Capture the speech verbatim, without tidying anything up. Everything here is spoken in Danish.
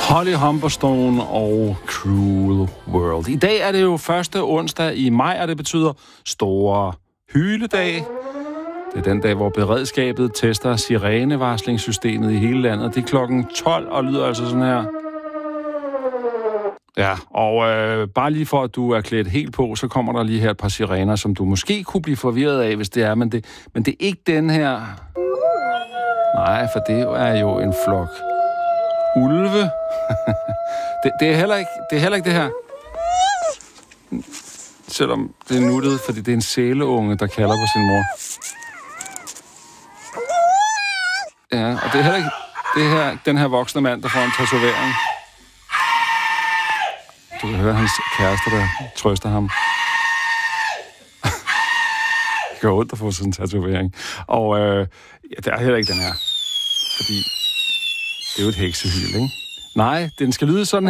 Holly Humberstone og Cruel World. I dag er det jo første onsdag i maj, og det betyder store hyledag. Det er den dag, hvor beredskabet tester sirenevarslingssystemet i hele landet. Det er klokken tolv og lyder altså sådan her. Ja, og øh, bare lige for, at du er klædt helt på, så kommer der lige her et par sirener, som du måske kunne blive forvirret af, hvis det er, men det, men det er ikke den her. Nej, for det er jo en flok ulve. det, det, er heller ikke, det er heller ikke det her. Selvom det er nuttet, fordi det er en sæleunge, der kalder på sin mor. Ja, og det er heller ikke det her, den her voksne mand, der får en tatovering. Du kan høre hans kæreste, der trøster ham. Det gør ondt at få sådan en tatovering. Og øh, ja, det er heller ikke den her. Fordi det er jo et heksehyl, ikke? Nej, den skal lyde sådan